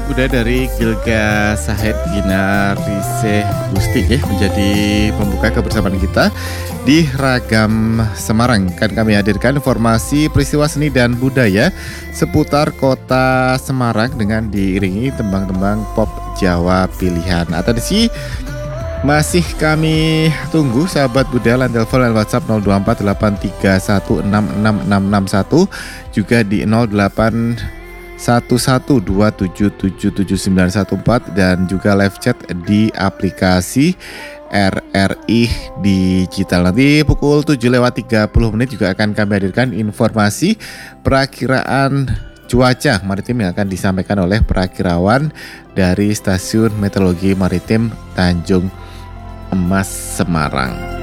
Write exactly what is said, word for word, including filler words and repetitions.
Budaya dari Gilga Sahed Ginarise Gusti ya, menjadi pembuka kebersamaan kita di Ragam Semarang. Kan kami hadirkan informasi peristiwa seni dan budaya seputar kota Semarang dengan diiringi tembang-tembang pop Jawa pilihan. Atau di sini masih kami tunggu sahabat budaya, lan telepon dan WhatsApp nol dua empat delapan tiga satu enam enam enam enam satu, juga di nol delapan satu satu dua tujuh tujuh tujuh sembilan satu empat, dan juga live chat di aplikasi R R I Digital. Nanti pukul tujuh lewat tiga puluh menit juga akan kami hadirkan informasi perakiraan cuaca maritim yang akan disampaikan oleh perakirawan dari Stasiun Meteorologi Maritim Tanjung Emas Semarang.